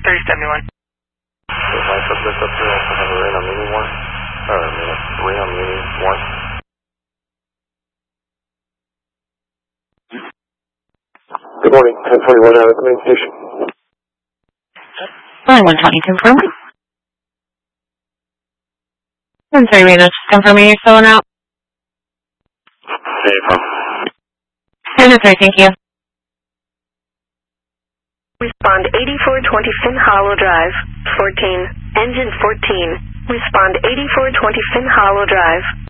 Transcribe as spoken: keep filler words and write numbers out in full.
thirty seventy-one. If I put this up here, I have a Reno Mini one. Or a Reno Mini one. Good morning, ten forty-one out of the main station. Line one twenty, confirming. one three Reno, just confirming you're filling out. Hey, from. Reno three, thank you. Respond eighty-four twenty Finn Hollow Drive, fourteen, engine fourteen. Respond eighty-four twenty Finn Hollow Drive.